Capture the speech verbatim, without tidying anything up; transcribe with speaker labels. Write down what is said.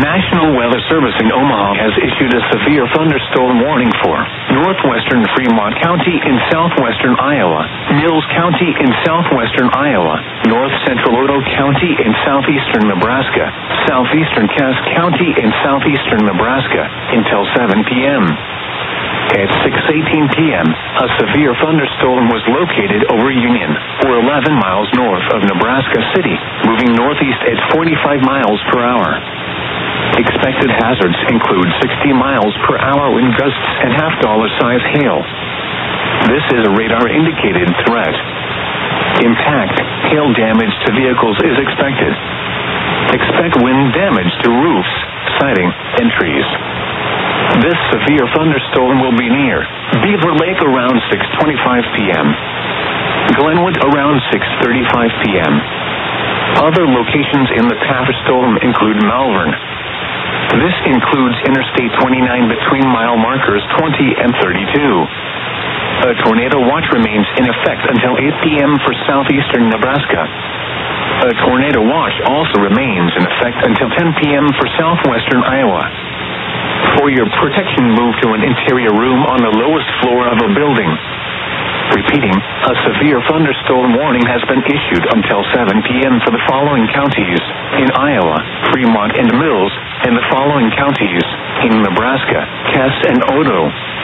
Speaker 1: National Weather Service in Omaha has issued a severe thunderstorm warning for northwestern Fremont County in southwestern Iowa, Mills County in southwestern Iowa, north central Odo County in southeastern Nebraska, southeastern Cass County in southeastern Nebraska until seven p.m. At six eighteen p.m., a severe thunderstorm was located over Union, or eleven miles north of Nebraska City, moving northeast at forty-five miles per hour. Expected hazards include sixty miles per hour wind gusts and half-dollar-size hail. This is a radar-indicated threat. Impact, hail damage to vehicles is expected. Expect wind damage to roofs, siding, and trees. This severe thunderstorm will be near Beaver Lake around six twenty-five p.m. Glenwood around six thirty-five p.m. Other locations in the path of storm include Malvern. This includes Interstate twenty-nine between mile markers twenty and thirty-two. A tornado watch remains in effect until eight p.m. for southeastern Nebraska. A tornado watch also remains in effect until ten p.m. for southwestern Iowa. For your protection, move to an interior room on the lowest floor of a building. Repeating, a severe thunderstorm warning has been issued until seven p.m. for the following counties in Iowa, Fremont and Mills, and the following counties in Nebraska, Cass and Odo.